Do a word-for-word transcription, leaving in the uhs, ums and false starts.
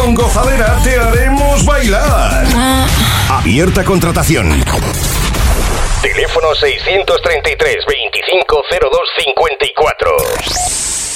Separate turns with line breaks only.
con gozadera te haremos bailar. Abierta contratación.
Teléfono seiscientos treinta y tres, veinticinco, cero dos cincuenta y cuatro.